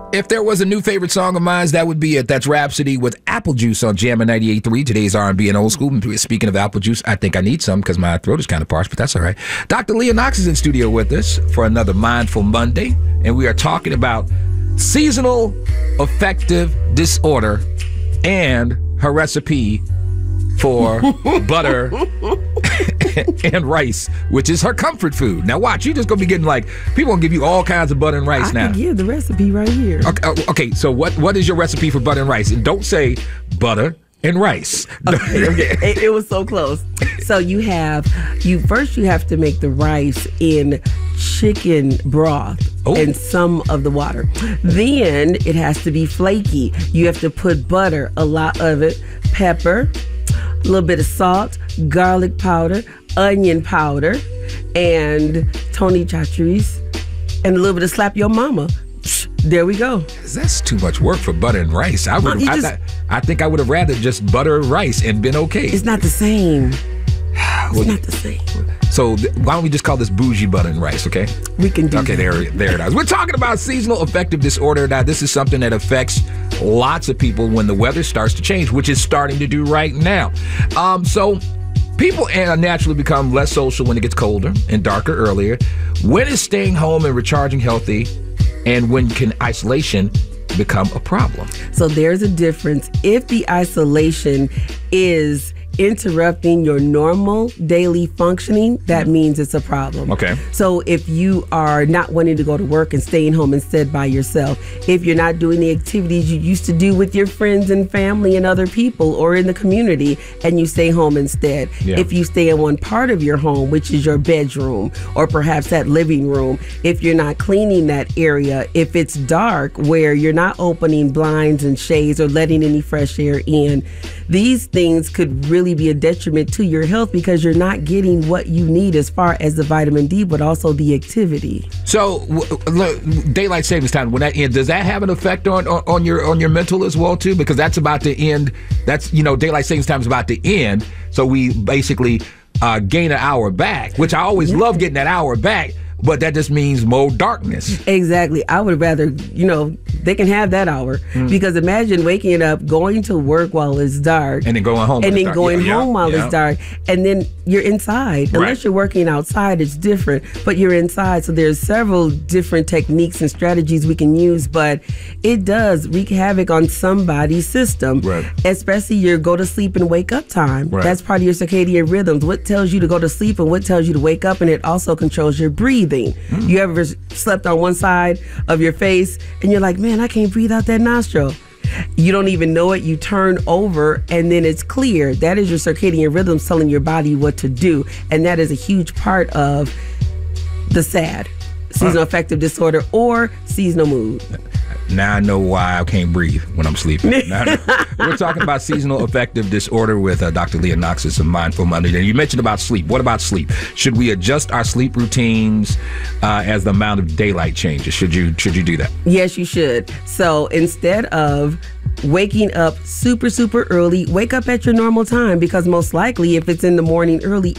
If there was a new favorite song of mine, that would be it. That's Rhapsody with Apple Juice on Jammin' 98.3. Today's R&B and old school. Speaking of apple juice, I think I need some because my throat is kind of parched, but that's all right. Dr. Leah Knox is in studio with us for another Mindful Monday, and we are talking about seasonal affective disorder and her recipe for butter and rice, which is her comfort food. Now watch, you just gonna be getting people gonna give you all kinds of butter and rice now. I can give the recipe right here. Okay, so what is your recipe for butter and rice? And don't say butter and rice. Okay. It was so close. So you have to make the rice in chicken broth and some of the water. Then it has to be flaky. You have to put butter, a lot of it, pepper, a little bit of salt, garlic powder, onion powder, and Tony Chachere's, and a little bit of Slap Your Mama. There we go. That's too much work for butter and rice. I think I would have rather just butter and rice and been okay. It's not the same. It's not the same. So why don't we just call this bougie butter and rice, okay? We can do that. Okay, there it is. We're talking about seasonal affective disorder. Now, this is something that affects lots of people when the weather starts to change, which is starting to do right now. So people naturally become less social when it gets colder and darker earlier. When is staying home and recharging healthy? And when can isolation become a problem? So there's a difference. If the isolation is interrupting your normal daily functioning, that means it's a problem. Okay. So if you are not wanting to go to work and staying home instead by yourself, if you're not doing the activities you used to do with your friends and family and other people or in the community and you stay home instead, if you stay in one part of your home, which is your bedroom or perhaps that living room, if you're not cleaning that area, if it's dark where you're not opening blinds and shades or letting any fresh air in, these things could really be a detriment to your health because you're not getting what you need as far as the vitamin D, but also the activity. So, daylight savings time, when that ends, does that have an effect on your mental as well too? Because that's about to end. That's daylight savings time is about to end. So we basically gain an hour back, which I always love getting that hour back. But that just means more darkness. Exactly. I would rather, they can have that hour. Because imagine waking up, going to work while it's dark. And then going home. And then going home while it's dark. And then you're inside. Unless you're working outside, it's different. But you're inside. So there's several different techniques and strategies we can use. But it does wreak havoc on somebody's system. Right. Especially your go to sleep and wake up time. Right. That's part of your circadian rhythms. What tells you to go to sleep and what tells you to wake up. And it also controls your breathing. You ever slept on one side of your face and you're like, man, I can't breathe out that nostril. You don't even know it. You turn over and then it's clear. That is your circadian rhythms telling your body what to do. And that is a huge part of the SAD, seasonal affective disorder or seasonal mood. Now I know why I can't breathe when I'm sleeping. We're talking about seasonal affective disorder with Dr. Leah Knox. It's a Mindful Monday. And you mentioned about sleep. What about sleep? Should we adjust our sleep routines as the amount of daylight changes? Should you do that? Yes, you should. So instead of waking up super, super early, wake up at your normal time because most likely if it's in the morning early,